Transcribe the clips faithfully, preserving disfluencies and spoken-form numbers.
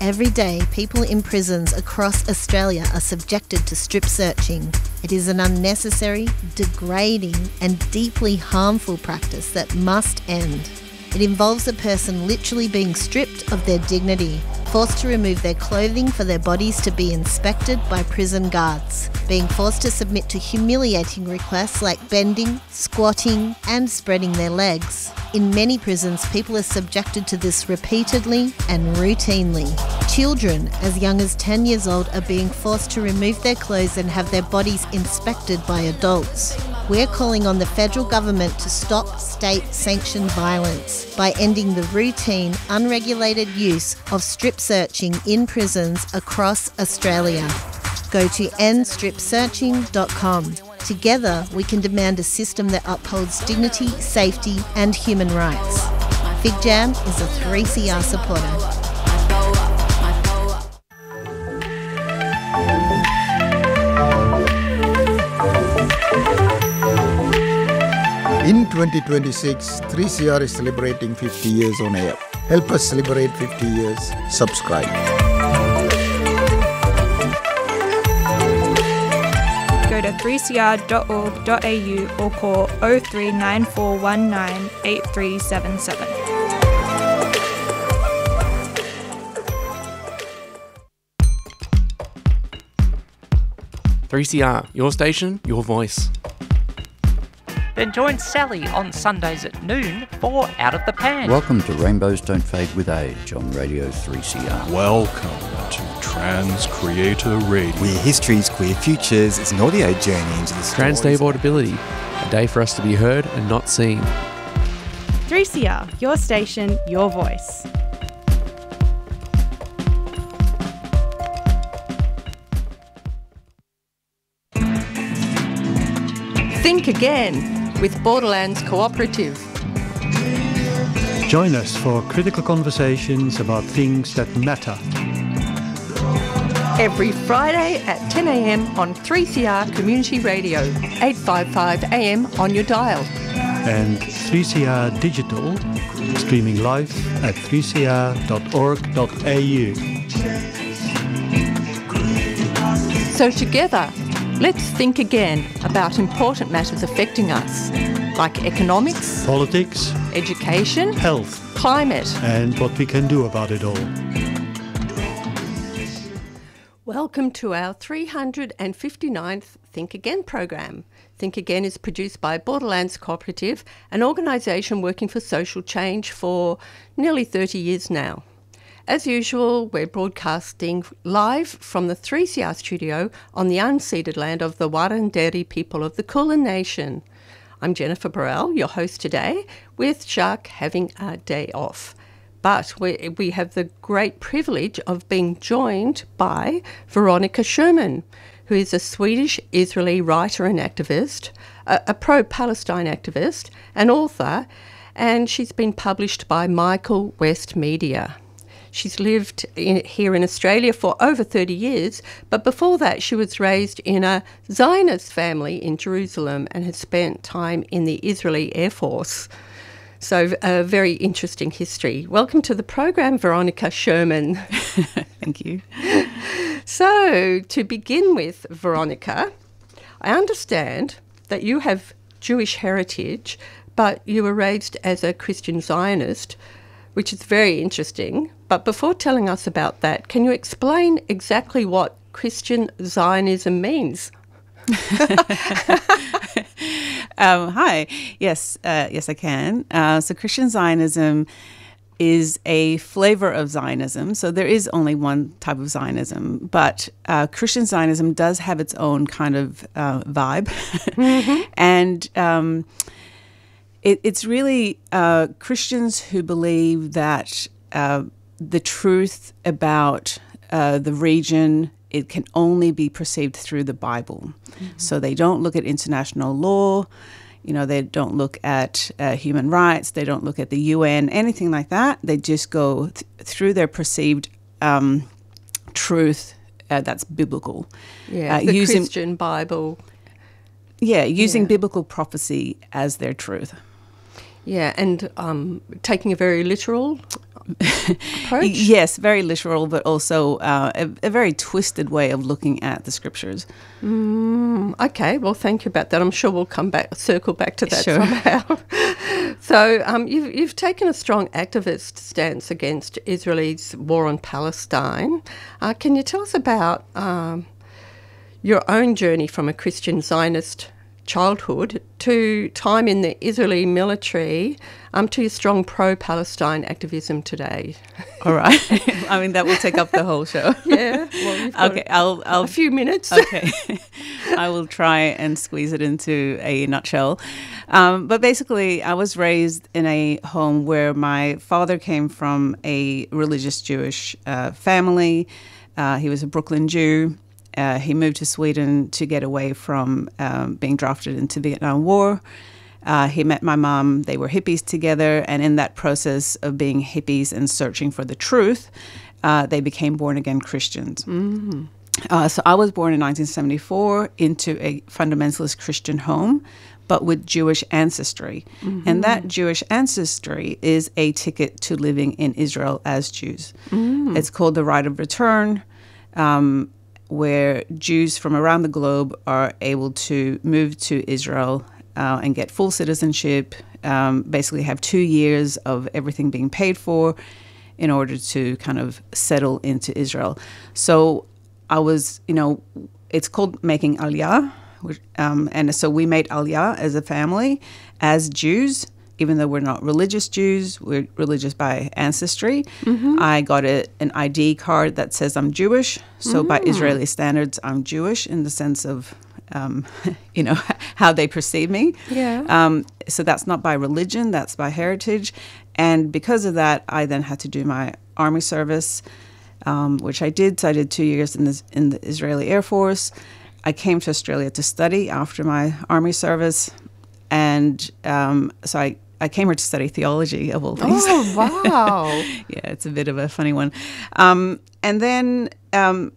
Every day, people in prisons across Australia are subjected to strip searching. It is an unnecessary, degrading and deeply harmful practice that must end. It involves a person literally being stripped of their dignity, forced to remove their clothing for their bodies to be inspected by prison guards, being forced to submit to humiliating requests like bending, squatting and spreading their legs. In many prisons, people are subjected to this repeatedly and routinely. Children as young as ten years old are being forced to remove their clothes and have their bodies inspected by adults. We're calling on the federal government to stop state-sanctioned violence by ending the routine, unregulated use of strip searching in prisons across Australia. Go to end strip searching dot com. Together, we can demand a system that upholds dignity, safety and human rights. Fig Jam is a three C R supporter. In twenty twenty-six, three C R is celebrating fifty years on air. Help us celebrate fifty years. Subscribe. Go to three c r dot org dot a u or call oh three nine four one nine eight three seven seven. three C R, your station, your voice. Then join Sally on Sundays at noon for Out of the Pan. Welcome to Rainbows Don't Fade with Age on Radio three C R. Welcome to Trans Creator Radio, where history's queer futures is an audio journey into the stories. Trans Day of Audibility, a day for us to be heard and not seen. three C R, your station, your voice. Think Again with Borderlands Cooperative. Join us for critical conversations about things that matter. Every Friday at ten a m on three C R Community Radio, eight fifty-five a m on your dial. And three C R Digital, streaming live at three c r dot org dot a u. So together, let's think again about important matters affecting us, like economics, politics, education, health, climate, and what we can do about it all. Welcome to our three hundred fifty-ninth Think Again program. Think Again is produced by Borderlands Cooperative, an organisation working for social change for nearly thirty years now. As usual, we're broadcasting live from the three C R studio on the unceded land of the Wurundjeri people of the Kulin Nation. I'm Jennifer Burrell, your host today, with Jacques having a day off. But we, we have the great privilege of being joined by Veronica Sherman, who is a Swedish Israeli writer and activist, a, a pro-Palestine activist, an author, and she's been published by Michael West Media. She's lived in, here in Australia for over thirty years, but before that she was raised in a Zionist family in Jerusalem and has spent time in the Israeli Air Force. So a very interesting history. Welcome to the program, Veronica Sherman. Thank you. So to begin with, Veronica, I understand that you have Jewish heritage, but you were raised as a Christian Zionist, which is very interesting. But before telling us about that, can you explain exactly what Christian Zionism means? um, hi. Yes, uh, yes, I can. Uh, so Christian Zionism is a flavor of Zionism. So there is only one type of Zionism, but uh, Christian Zionism does have its own kind of uh, vibe. Mm-hmm. And um, it, it's really uh, Christians who believe that uh, the truth about uh, the region, it can only be perceived through the Bible. Mm-hmm. So they don't look at international law, you know, they don't look at uh, human rights, they don't look at the U N, anything like that. They just go th- through their perceived um, truth uh, that's biblical. Yeah, uh, the using, Christian Bible. Yeah, using yeah. biblical prophecy as their truth. Yeah, and um, taking it very literal. approach? Yes, very literal, but also uh, a, a very twisted way of looking at the scriptures. Mm, okay, well, thank you about that. I'm sure we'll come back, circle back to that Sure. somehow. So um, you've, you've taken a strong activist stance against Israel's war on Palestine. Uh, can you tell us about um, your own journey from a Christian Zionist childhood to time in the Israeli military um, to your strong pro-Palestine activism today? All right. I mean, that will take up the whole show. Yeah. Well, you've got okay, I'll, I'll... a few minutes. Okay. I will try and squeeze it into a nutshell. Um, but basically, I was raised in a home where my father came from a religious Jewish uh, family. Uh, he was a Brooklyn Jew. Uh, he moved to Sweden to get away from um, being drafted into the Vietnam War. Uh, he met my mom. They were hippies together. And in that process of being hippies and searching for the truth, uh, they became born-again Christians. Mm-hmm. Uh, so I was born in nineteen seventy-four into a fundamentalist Christian home, but with Jewish ancestry. Mm-hmm. And that Jewish ancestry is a ticket to living in Israel as Jews. Mm. It's called the Right of Return, um, where Jews from around the globe are able to move to Israel uh, and get full citizenship, um, basically have two years of everything being paid for in order to kind of settle into Israel. So I was, you know, it's called making Aliyah. Which, um, and so we made Aliyah as a family, as Jews, even though we're not religious Jews, we're religious by ancestry. Mm-hmm. I got a, an I D card that says I'm Jewish. So mm. by Israeli standards, I'm Jewish in the sense of, um, you know, how they perceive me. Yeah. Um, so that's not by religion, that's by heritage. And because of that, I then had to do my army service, um, which I did. So I did two years in the, in the Israeli Air Force. I came to Australia to study after my army service. And um, so I, I came here to study theology, of all things. Oh, wow. Yeah, it's a bit of a funny one. Um, and then um,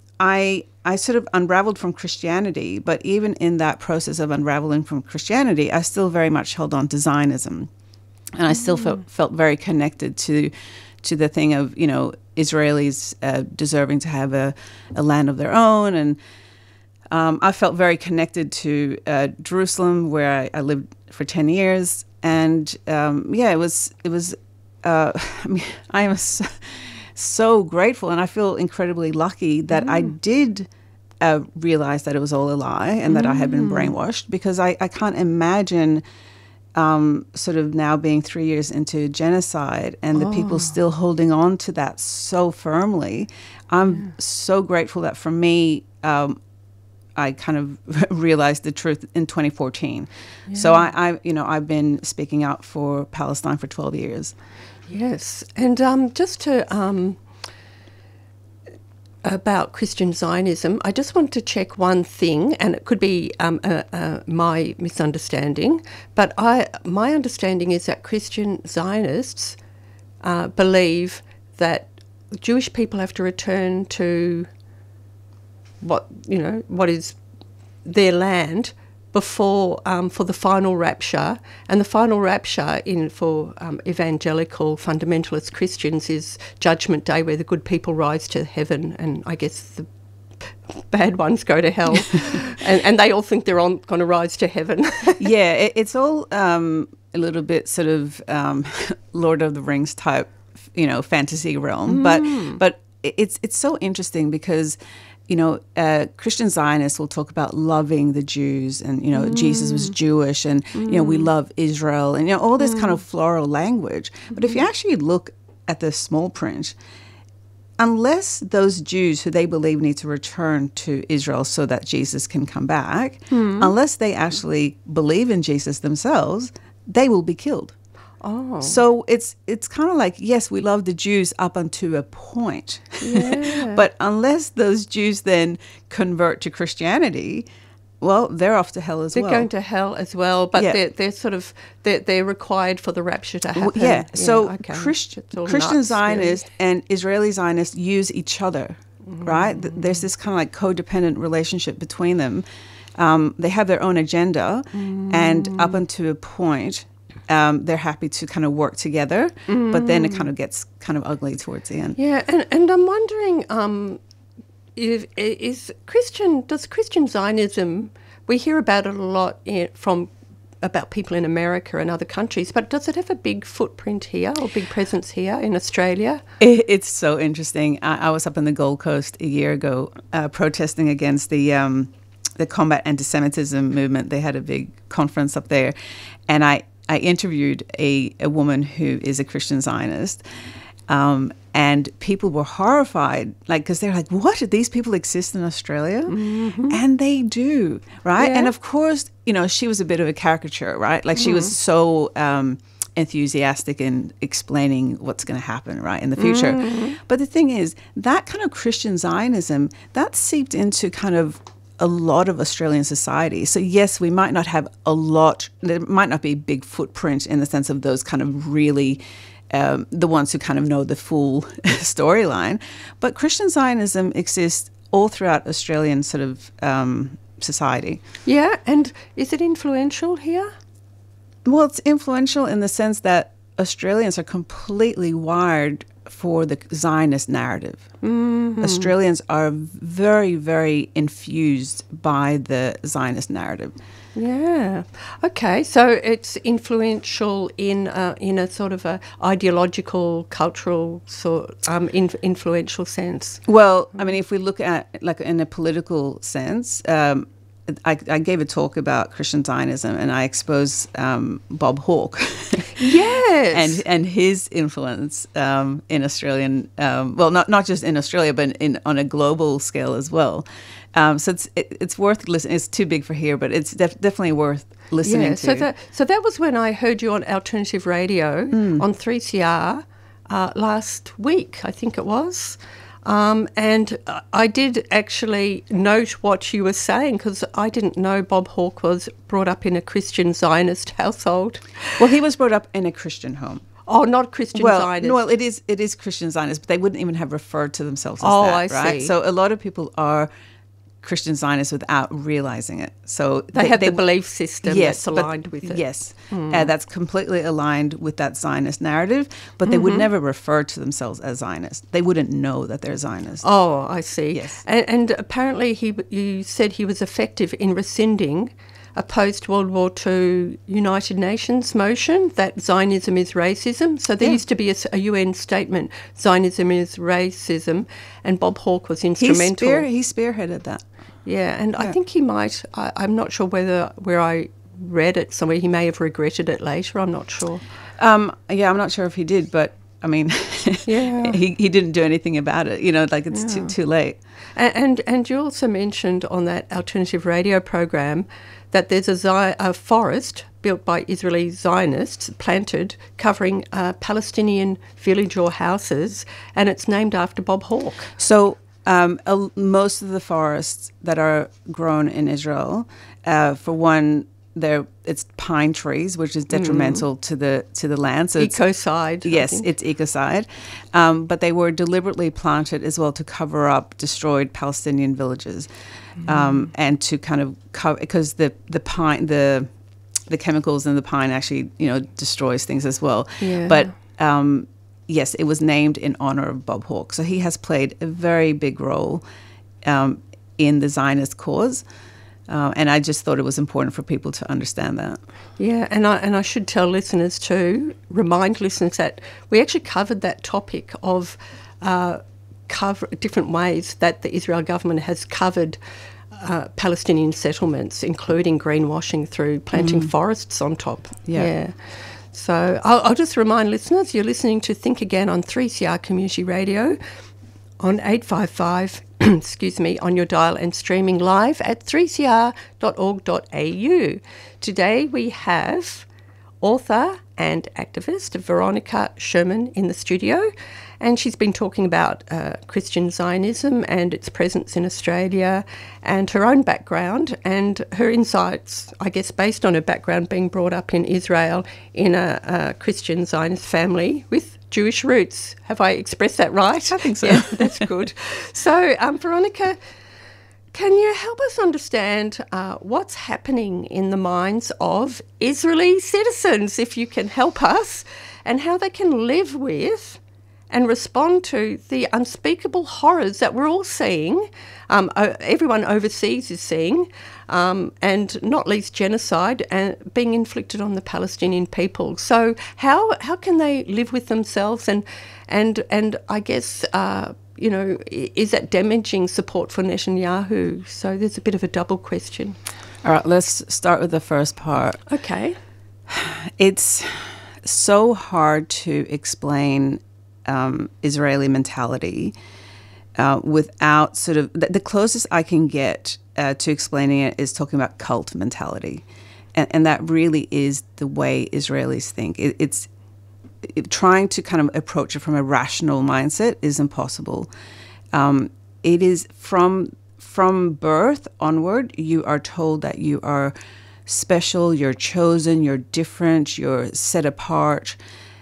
I I sort of unraveled from Christianity, but even in that process of unraveling from Christianity, I still very much held on to Zionism. And I still mm. felt, felt very connected to to the thing of, you know, Israelis uh, deserving to have a, a land of their own. And um, I felt very connected to uh, Jerusalem, where I, I lived for ten years. And um, yeah, it was, it was, uh, I mean, I am so, so grateful, and I feel incredibly lucky that mm. I did uh, realize that it was all a lie and mm. that I had been brainwashed, because I, I can't imagine um, sort of now being three years into genocide and the oh. people still holding on to that so firmly. I'm yeah. so grateful that for me, um, I kind of realized the truth in twenty fourteen. Yeah. So I, I, you know, I've been speaking out for Palestine for twelve years. Yes, and um, just to um, about Christian Zionism, I just want to check one thing, and it could be um, uh, uh, my misunderstanding, but I my understanding is that Christian Zionists uh, believe that Jewish people have to return to what you know what is their land before um, for the final rapture, and the final rapture in for um, evangelical fundamentalist Christians is Judgment Day, where the good people rise to heaven, and I guess the bad ones go to hell, and, and they all think they're on going to rise to heaven. Yeah, it, it's all um, a little bit sort of um, Lord of the Rings type, you know, fantasy realm, mm. but but it's it's so interesting because, you know, uh, Christian Zionists will talk about loving the Jews, and, you know, mm. Jesus was Jewish, and, mm. you know, we love Israel, and, you know, all this mm. kind of floral language. But mm. if you actually look at the small print, unless those Jews who they believe need to return to Israel so that Jesus can come back, mm. unless they actually believe in Jesus themselves, they will be killed. Oh. So it's it's kind of like, yes, we love the Jews up until a point. Yeah. But unless those Jews then convert to Christianity, well, they're off to hell as they're well. They're going to hell as well, but yeah. they're, they're sort of, they're, they're required for the rapture to happen. Well, yeah, so yeah, okay. Christ, nuts, Christian Zionists really. and Israeli Zionists use each other, mm. right? There's this kind of like codependent relationship between them. Um, they have their own agenda, mm. and up until a point, um, they're happy to kind of work together, mm. but then it kind of gets kind of ugly towards the end. Yeah, and, and I'm wondering, um, if, is Christian, does Christian Zionism, we hear about it a lot in, from about people in America and other countries, but does it have a big footprint here or big presence here in Australia? It, it's so interesting. I, I was up in the Gold Coast a year ago uh, protesting against the um, the Combat Anti-Semitism movement. They had a big conference up there, and I, I interviewed a, a woman who is a Christian Zionist, um, and people were horrified, like, because they're like, what, do these people exist in Australia? Mm-hmm. And they do, right? Yeah. And of course, you know, she was a bit of a caricature, right? Like, she mm. was so um, enthusiastic in explaining what's going to happen, right, in the future. Mm-hmm. But the thing is, that kind of Christian Zionism, that seeped into kind of a lot of Australian society. So yes, we might not have a lot, there might not be a big footprint in the sense of those kind of really Um, the ones who kind of know the full storyline. But Christian Zionism exists all throughout Australian sort of um, society. Yeah, and is it influential here? Well, it's influential in the sense that Australians are completely wired for the Zionist narrative. Mm-hmm. Australians are very, very infused by the Zionist narrative. Yeah. Okay. So it's influential in uh, in a sort of a ideological, cultural sort um, in, influential sense. Well, I mean, if we look at like in a political sense, um, I, I gave a talk about Christian Zionism, and I exposed um, Bob Hawke. Yes. and and his influence um, in Australian, um, well, not not just in Australia, but in on a global scale as well. Um, so it's it, it's worth listening. It's too big for here, but it's def- definitely worth listening yeah, to. So that so that was when I heard you on Alternative Radio mm. on three C R uh, last week, I think it was. Um, and I did actually note what you were saying, because I didn't know Bob Hawke was brought up in a Christian Zionist household. Well, he was brought up in a Christian home. Oh, not Christian well, Zionist. No, well, it is it is Christian Zionist, but they wouldn't even have referred to themselves as oh, that, I right? see. So a lot of people are Christian Zionists without realizing it. So they, they have they, the belief system yes, that's aligned but, with it. Yes, mm. uh, that's completely aligned with that Zionist narrative, but they mm-hmm. would never refer to themselves as Zionists. They wouldn't know that they're Zionists. Oh, I see. Yes. And, and apparently he, you said he was effective in rescinding a post-World War Two United Nations motion that Zionism is racism. So there yeah. used to be a, a U N statement, Zionism is racism, and Bob Hawke was instrumental. He, spear, he spearheaded that. Yeah, and yeah. I think he might, I, I'm not sure whether where I read it somewhere, he may have regretted it later, I'm not sure. Um, yeah, I'm not sure if he did, but I mean, yeah. he, he didn't do anything about it, you know, like it's yeah. too too late. And, and and you also mentioned on that alternative radio program that there's a, Zi- a forest built by Israeli Zionists, planted, covering a Palestinian village or houses, and it's named after Bob Hawke. So um, uh, most of the forests that are grown in Israel, uh, for one, There, it's pine trees, which is detrimental mm. to the to the land. So ecocide. Yes, it's ecocide. Um, but they were deliberately planted as well to cover up destroyed Palestinian villages, mm. um, and to kind of cover, because the the pine the the chemicals in the pine actually you know destroys things as well. Yeah. But um, yes, it was named in honor of Bob Hawke. So he has played a very big role um, in the Zionist cause. Uh, and I just thought it was important for people to understand that. Yeah, and I and I should tell listeners too, remind listeners that we actually covered that topic of uh, cover different ways that the Israel government has covered uh, Palestinian settlements, including greenwashing through planting mm. forests on top. Yeah. yeah. So I'll, I'll just remind listeners, you're listening to Think Again on three C R Community Radio on eight five five excuse me, on your dial and streaming live at three c r dot org dot a u. Today we have author and activist Veronica Sherman in the studio, and she's been talking about uh, Christian Zionism and its presence in Australia and her own background and her insights, I guess, based on her background being brought up in Israel in a, a Christian Zionist family with Jewish roots. Have I expressed that right? I think so. Yeah, that's good. So, um, Veronica, Can you help us understand uh, what's happening in the minds of Israeli citizens, if you can help us, and how they can live with and respond to the unspeakable horrors that we're all seeing, um, o- everyone overseas is seeing, um, and not least genocide uh, being inflicted on the Palestinian people. So how how can they live with themselves, and and and I guess uh, you know, is that damaging support for Netanyahu? So there's a bit of a double question. All right, let's start with the first part. Okay. It's so hard to explain um, Israeli mentality uh, without sort of, the, the closest I can get uh, to explaining it is talking about cult mentality. And, and that really is the way Israelis think. It, it's it, trying to kind of approach it from a rational mindset is impossible. Um, it is from from birth onward, you are told that you are special, you're chosen, you're different, you're set apart.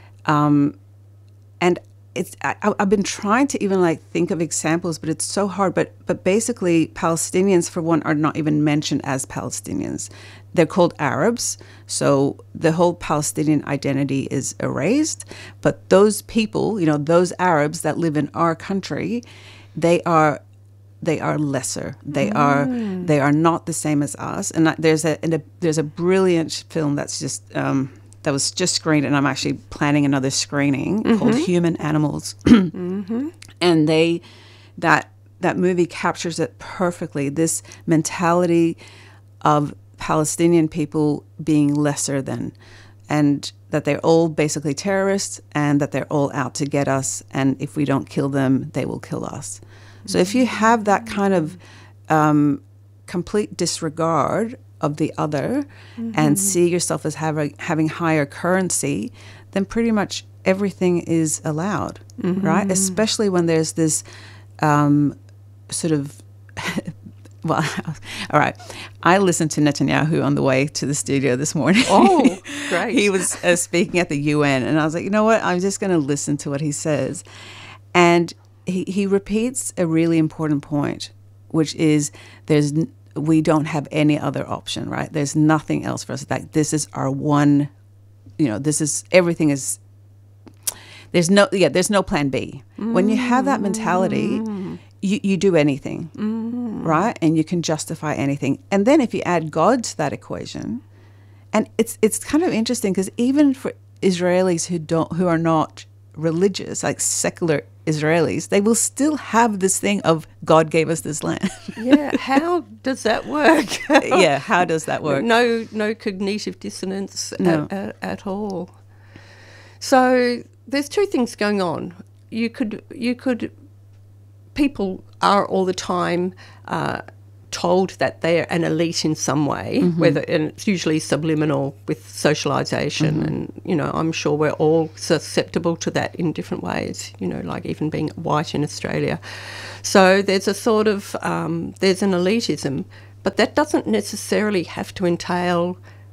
Um, and it's I, I've been trying to even like think of examples, but it's so hard. But but basically, Palestinians, for one, are not even mentioned as Palestinians. They're called Arabs, so the whole Palestinian identity is erased. But those people, you know, those Arabs that live in our country, they are they are lesser. They mm. are they are not the same as us. And there's a, and a there's a brilliant film that's just um, that was just screened, and I'm actually planning another screening mm-hmm. called Human Animals. mm-hmm. And they that that movie captures it perfectly. This mentality of Palestinian people being lesser than, and that they're all basically terrorists, and that they're all out to get us, and if we don't kill them, they will kill us. So if you have that kind of um, complete disregard of the other mm-hmm. and see yourself as having having higher currency, then pretty much everything is allowed, mm-hmm. right? Especially when there's this um, sort of well, all right. I listened to Netanyahu on the way to the studio this morning. Oh, great. He was uh, speaking at the U N, and I was like, you know what? I'm just going to listen to what he says. And he, he repeats a really important point, which is there's we don't have any other option, right? There's nothing else for us. Like, this is our one, you know, this is, everything is, there's no, yeah, there's no plan B. Mm. When you have that mentality, You, you do anything, mm. right? And you can justify anything. And then if you add God to that equation, and it's it's kind of interesting because even for Israelis who don't who are not religious, like secular Israelis, they will still have this thing of God gave us this land. Yeah, how does that work? Yeah, how does that work? No, no cognitive dissonance no. at, at, at all. So there's two things going on. You could you could. People are all the time uh, told that they're an elite in some way, mm-hmm. whether and it's usually subliminal with socialisation, mm-hmm. and you know I'm sure we're all susceptible to that in different ways. You know, like even being white in Australia. So there's a sort of um, there's an elitism, but that doesn't necessarily have to entail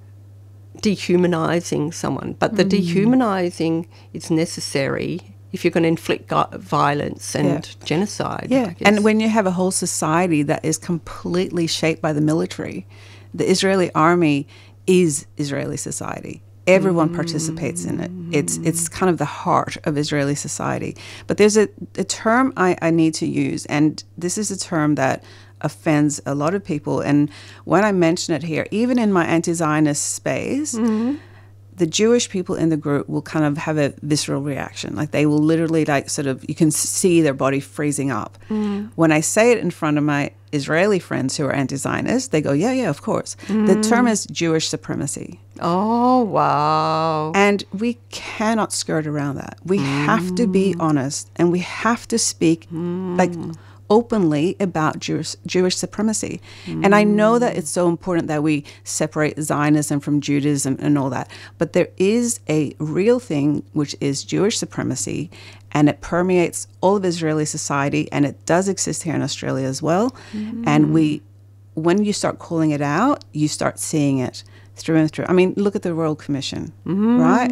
dehumanising someone. But the mm. dehumanising is necessary if you're going to inflict violence and yeah. genocide. Yeah, and when you have a whole society that is completely shaped by the military, the Israeli army is Israeli society. Everyone mm. participates in it. It's it's kind of the heart of Israeli society. But there's a, a term I, I need to use, and this is a term that offends a lot of people. And when I mention it here, even in my anti-Zionist space, mm-hmm. the Jewish people in the group will kind of have a visceral reaction. Like they will literally like sort of, you can see their body freezing up. Mm. When I say it in front of my Israeli friends who are anti-Zionist, they go, yeah, yeah, of course. Mm. The term is Jewish supremacy. Oh, wow. And we cannot skirt around that. We mm. have to be honest, and we have to speak mm. like openly about Jewish, Jewish supremacy. Mm. And I know that it's so important that we separate Zionism from Judaism and all that, but there is a real thing which is Jewish supremacy, and it permeates all of Israeli society, and it does exist here in Australia as well. Mm. And we, when you start calling it out, you start seeing it through and through. I mean, look at the Royal Commission, mm. right?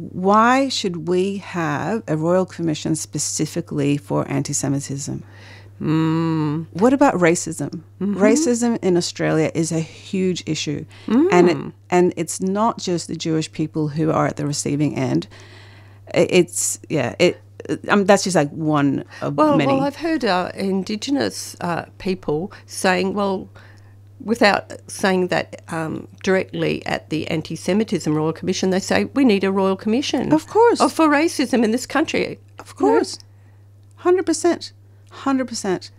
Why should we have a Royal Commission specifically for anti-Semitism? Mm. What about racism? Mm-hmm. Racism in Australia is a huge issue. Mm. And it, and it's not just the Jewish people who are at the receiving end. It's, yeah, it. Um, that's just like one of well, many. Well, I've heard uh, Indigenous uh, people saying, well, without saying that um, directly at the Anti-Semitism Royal Commission, they say we need a Royal Commission. Of course. Of, for racism in this country. Of course. one hundred percent. one hundred percent.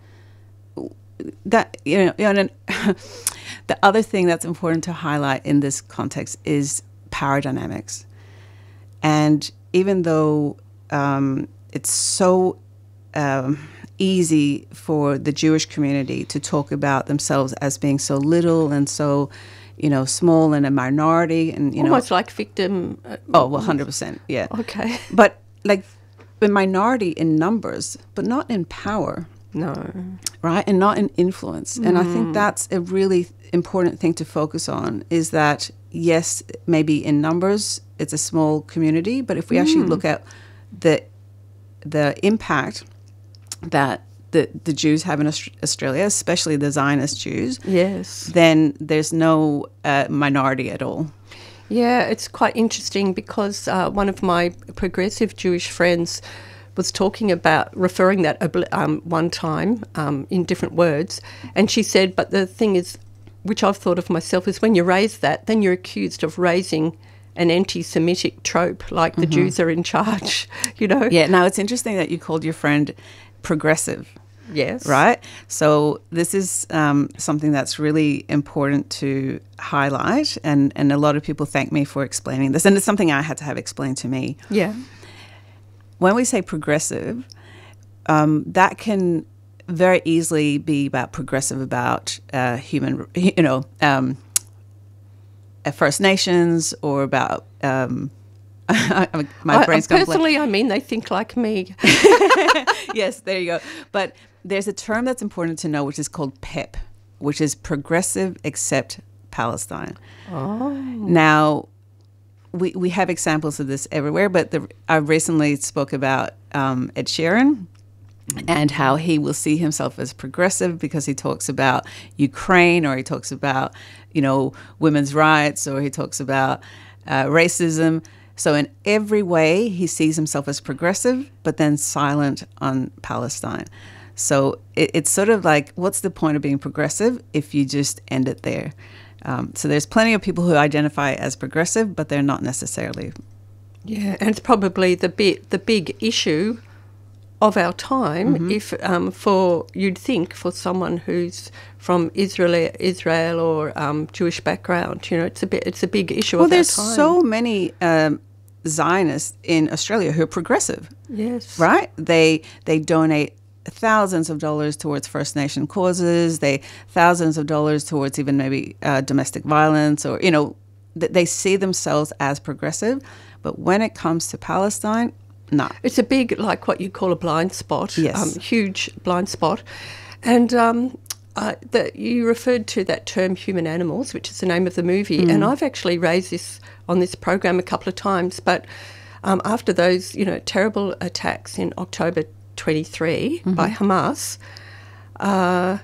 That, you know, and the other thing that's important to highlight in this context is power dynamics. And even though um, it's so um, easy for the Jewish community to talk about themselves as being so little and so, you know, small and a minority, and you almost know, like victim. Uh, oh, well, one hundred percent, yeah. Okay, but like a minority in numbers, but not in power. No, right, and not in influence. Mm. And I think that's a really important thing to focus on. Is that yes, maybe in numbers it's a small community, but if we mm. actually look at the the impact that the, the Jews have in Australia, especially the Zionist Jews, yes, then there's no uh, minority at all. Yeah, it's quite interesting because uh, one of my progressive Jewish friends was talking about referring that um, one time um, in different words, and she said, but the thing is, which I've thought of myself, is when you raise that, then you're accused of raising an anti-Semitic trope, like the mm-hmm. Jews are in charge, you know? Yeah, now it's interesting that you called your friend progressive. Yes. Right? So this is um, something that's really important to highlight, and, and a lot of people thank me for explaining this, and it's something I had to have explained to me. Yeah. When we say progressive, um, that can very easily be about progressive about uh, human, you know, um, First Nations, or about um, my brain's I, personally, I mean, they think like me. Yes, there you go. But there's a term that's important to know, which is called P E P, which is Progressive Except Palestine. Oh. Now, we we have examples of this everywhere, but the, I recently spoke about um, Ed Sheeran and how he will see himself as progressive because he talks about Ukraine, or he talks about, you know, women's rights, or he talks about uh, racism. So in every way, he sees himself as progressive, but then silent on Palestine. So it, it's sort of like, what's the point of being progressive if you just end it there? Um, so there's plenty of people who identify as progressive, but they're not necessarily. Yeah, and it's probably the bit the big issue of our time. Mm-hmm. If um, for you'd think for someone who's from Israel, Israel or um, Jewish background, you know, it's a bit it's a big issue. Well, of there's our time. so many um, Zionists in Australia who are progressive. Yes, right. They they donate thousands of dollars towards First Nation causes. They thousands of dollars towards even maybe uh, domestic violence, or you know, th- they see themselves as progressive. But when it comes to Palestine, no. It's a big, like what you call a blind spot, yes. um, huge blind spot. And um, uh, the, you referred to that term human animals, which is the name of the movie, mm. and I've actually raised this on this program a couple of times, but um, after those, you know, terrible attacks in October twenty-three mm-hmm. by Hamas, uh,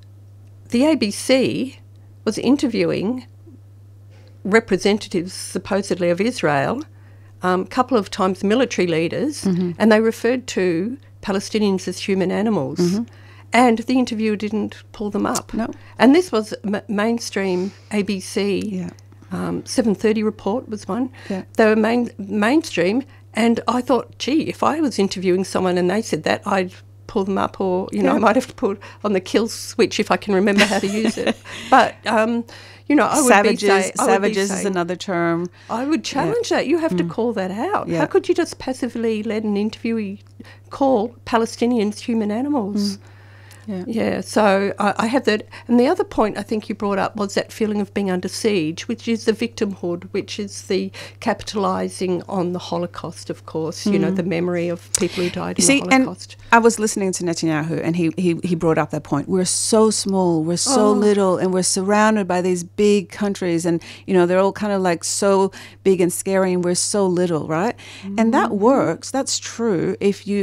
the A B C was interviewing representatives supposedly of Israel, a um, couple of times military leaders, mm-hmm. and they referred to Palestinians as human animals. Mm-hmm. And the interviewer didn't pull them up. No. And this was m- mainstream A B C. Yeah. Um, seven thirty report was one. Yeah. They were main, mainstream. And I thought, gee, if I was interviewing someone and they said that, I'd pull them up, or, you know, yeah. I might have to put on the kill switch if I can remember how to use it. But, um, you know, I would savages, be say, I Savages would be saying, is another term. I would challenge yeah. that. You have mm. to call that out. Yeah. How could you just passively let an interviewee call Palestinians human animals? Mm. Yeah. yeah, so I, I have that. And the other point I think you brought up was that feeling of being under siege, which is the victimhood, which is the capitalising on the Holocaust, of course, mm. you know, the memory of people who died in See, the Holocaust. And I was listening to Netanyahu, and he, he, he brought up that point. We're so small, we're so oh. little, and we're surrounded by these big countries, and, you know, they're all kind of like so big and scary, and we're so little, right? Mm. And that works, that's true, if you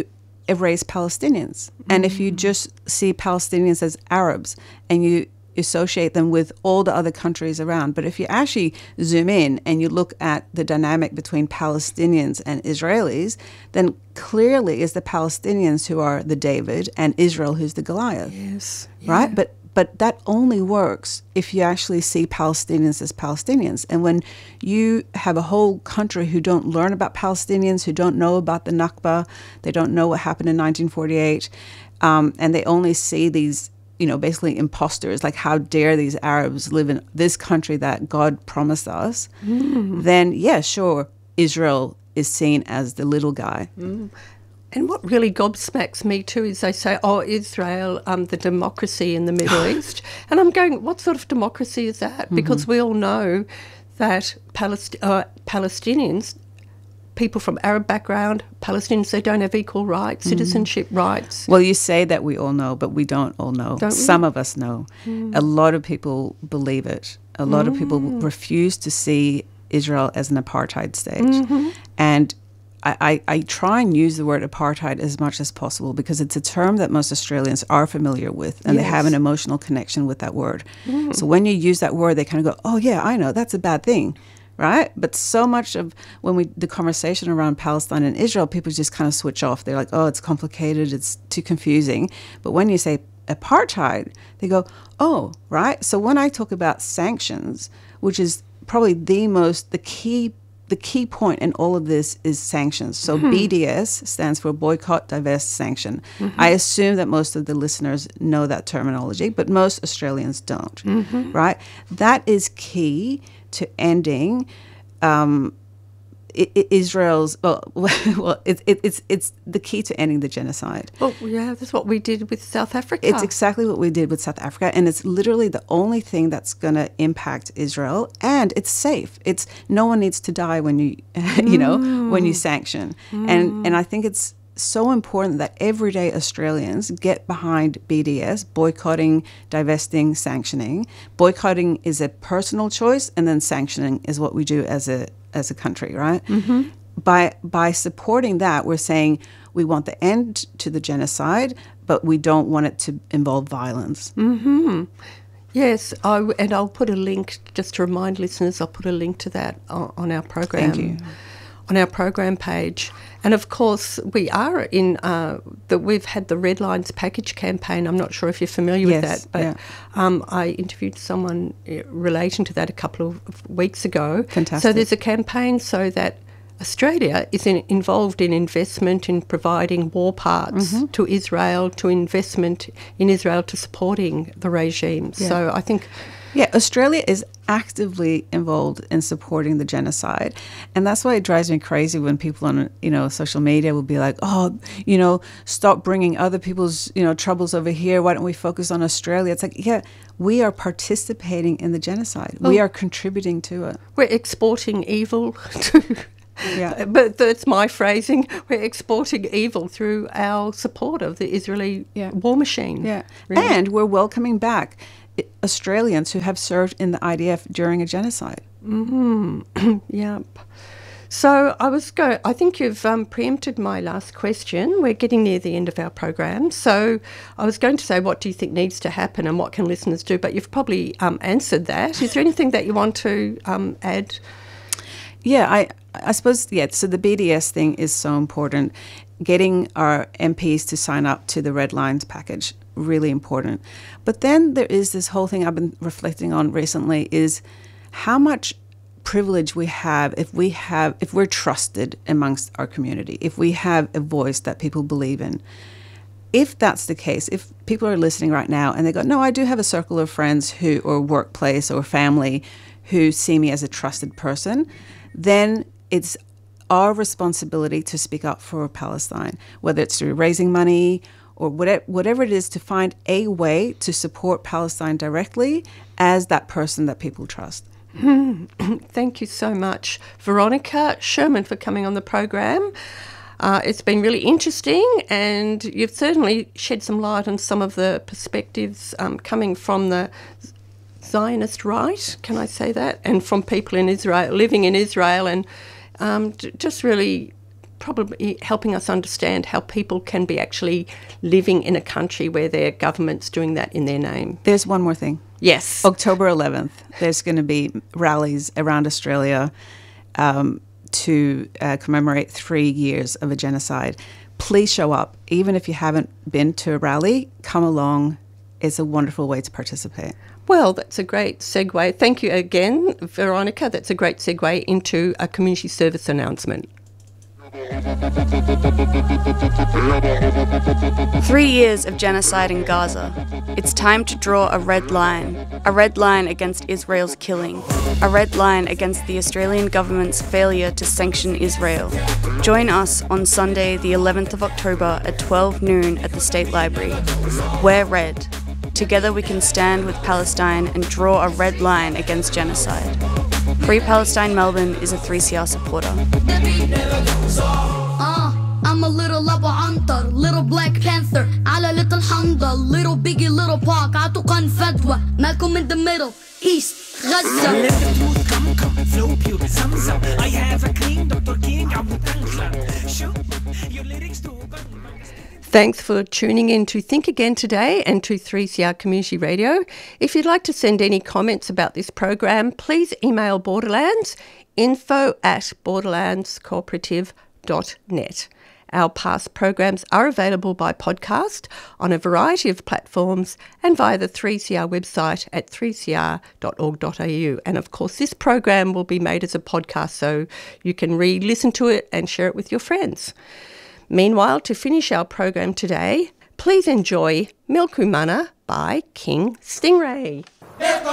erase Palestinians. Mm-hmm. And if you just see Palestinians as Arabs and you associate them with all the other countries around, but if you actually zoom in and you look at the dynamic between Palestinians and Israelis, then clearly it's the Palestinians who are the David and Israel who's the Goliath. Yes. Right? Yeah. But But that only works if you actually see Palestinians as Palestinians. And when you have a whole country who don't learn about Palestinians, who don't know about the Nakba, they don't know what happened in nineteen forty-eight, um, and they only see these, you know, basically imposters, like how dare these Arabs live in this country that God promised us, mm. then, yeah, sure, Israel is seen as the little guy. Mm. And what really gobsmacks me too is they say, oh, Israel, um, the democracy in the Middle East. And I'm going, what sort of democracy is that? Mm-hmm. Because we all know that Palest- uh, Palestinians, people from Arab background, Palestinians, they don't have equal rights, mm-hmm. citizenship rights. Well, you say that we all know, but we don't all know. Don't Some we? of us know. Mm. A lot of people believe it. A lot mm. of people refuse to see Israel as an apartheid state. Mm-hmm. And I, I, I try and use the word apartheid as much as possible because it's a term that most Australians are familiar with and yes. they have an emotional connection with that word. Mm. So when you use that word, they kind of go, oh, yeah, I know, that's a bad thing, right? But so much of when we the conversation around Palestine and Israel, people just kind of switch off. They're like, oh, it's complicated, it's too confusing. But when you say apartheid, they go, oh, right? So when I talk about sanctions, which is probably the most, the key The key point in all of this is sanctions. So mm-hmm. B D S stands for boycott, divest, sanction. Mm-hmm. I assume that most of the listeners know that terminology, but most Australians don't, mm-hmm. right? That is key to ending um, I- I- Israel's, well, well it, it, it's it's the key to ending the genocide. Well, yeah, that's what we did with South Africa. It's exactly what we did with South Africa, and it's literally the only thing that's going to impact Israel, and it's safe. It's no one needs to die when you, you know, mm. when you sanction, mm. and and I think it's so important that everyday Australians get behind B D S, boycotting, divesting, sanctioning. Boycotting is a personal choice, and then sanctioning is what we do as a as a country, right? Mm-hmm. By by supporting that, we're saying we want the end to the genocide, but we don't want it to involve violence. Mm-hmm. Yes, I, and I'll put a link, just to remind listeners, I'll put a link to that on, on our program. Thank you. On our program page. And of course, we are in, uh, that we've had the Red Lines Package campaign. I'm not sure if you're familiar yes, with that, but yeah. um, I interviewed someone relating to that a couple of weeks ago. Fantastic. So there's a campaign so that Australia is in, involved in investment in providing war parts mm-hmm. to Israel, to investment in Israel, to supporting the regime. Yeah. So I think... Yeah, Australia is actively involved in supporting the genocide. And that's why it drives me crazy when people on, you know, social media will be like, oh, you know, stop bringing other people's, you know, troubles over here. Why don't we focus on Australia? It's like, yeah, we are participating in the genocide. Oh. We are contributing to it. We're exporting evil to... Yeah. But that's my phrasing. We're exporting evil through our support of the Israeli yeah. war machine. Yeah. Really. And we're welcoming back Australians who have served in the I D F during a genocide. Mm-hmm. Yep. So I was go. I think you've um, preempted my last question. We're getting near the end of our program. So I was going to say, what do you think needs to happen and what can listeners do? But you've probably um, answered that. Is there anything that you want to um, add? Yeah, I, I suppose, yeah, so the B D S thing is so important. Getting our M Ps to sign up to the Red Lines package, really important. But then there is this whole thing I've been reflecting on recently is how much privilege we have if we have, if we're trusted amongst our community, if we have a voice that people believe in. If that's the case, if people are listening right now and they go, no, I do have a circle of friends who, or workplace or family who see me as a trusted person, then it's our responsibility to speak up for Palestine, whether it's through raising money or whatever, whatever it is, to find a way to support Palestine directly as that person that people trust. Thank you so much, Veronica Sherman, for coming on the program. Uh, it's been really interesting, and you've certainly shed some light on some of the perspectives um, coming from the Zionist right, can I say that, and from people in Israel, living in Israel, and um, j- just really probably helping us understand how people can be actually living in a country where their government's doing that in their name. There's one more thing. Yes. October eleventh, there's going to be rallies around Australia um, to uh, commemorate three years of a genocide. Please show up. Even if you haven't been to a rally, come along. It's a wonderful way to participate. Well, that's a great segue. Thank you again, Veronica. That's a great segue into a community service announcement. Three years of genocide in Gaza. It's time to draw a red line. A red line against Israel's killing. A red line against the Australian government's failure to sanction Israel. Join us on Sunday, the eleventh of October at twelve noon at the State Library. Wear red. Together we can stand with Palestine and draw a red line against genocide. Free Palestine Melbourne is a three C R supporter. Uh, I'm a little Abu Antar, little Black Panther, على little Handa, little Biggie, little Pac, عطوا كان فدوى, Malcolm in the middle, East, Gaza. Let the truth come, come, flow pure, Zamzam. I have a king, Doctor King, I will shoot your lyrics to. Thanks for tuning in to Think Again today and to three C R Community Radio. If you'd like to send any comments about this program, please email Borderlands, info at borderlands cooperative dot net. Our past programs are available by podcast on a variety of platforms and via the three C R website at three c r dot org dot a u. And of course, this program will be made as a podcast, so you can re-listen to it and share it with your friends. Meanwhile, to finish our program today, please enjoy Milkumana by King Stingray.